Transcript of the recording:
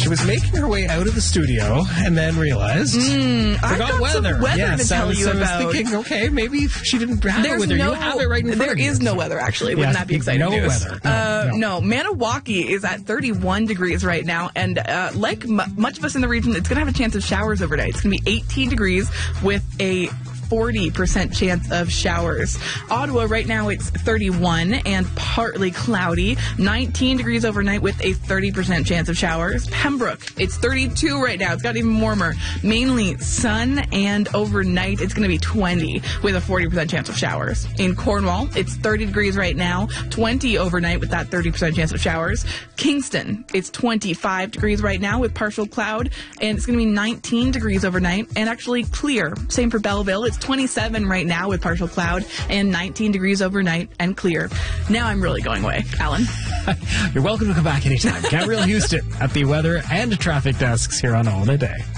She was making her way out of the studio and then realized I've got weather. some weather Yes, to tell you I was about. thinking, okay, maybe if she didn't have it with her. You have it right in front There of you. is no weather, actually. Wouldn't that be exciting no news? weather. No. Maniwaki is at 31 degrees right now, and like much of us in the region, it's going to have a chance of showers overnight. It's going to be 18 degrees with a 40% chance of showers. Ottawa right now it's 31 and partly cloudy. 19 degrees overnight with a 30% chance of showers. Pembroke, it's 32 right now. It's got even warmer. Mainly sun, and overnight it's going to be 20 with a 40% chance of showers. In Cornwall, it's 30 degrees right now. 20 overnight with that 30% chance of showers. Kingston, it's 25 degrees right now with partial cloud, and it's going to be 19 degrees overnight and actually clear. Same for Belleville. It's 27 right now with partial cloud and 19 degrees overnight and clear. Now I'm really going away. Alan? You're welcome to come back anytime. Gabrielle Houston at the weather and traffic desks here on All in a Day.